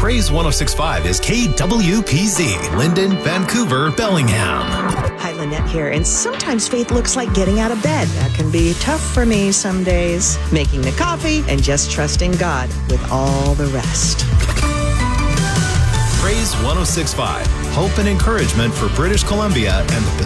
Praise 106.5 is KWPZ, Linden, Vancouver, Bellingham. Hi, Lynette here, and sometimes faith looks like getting out of bed. That can be tough for me some days. Making the coffee and just trusting God with all the rest. Praise 106.5, hope and encouragement for British Columbia and the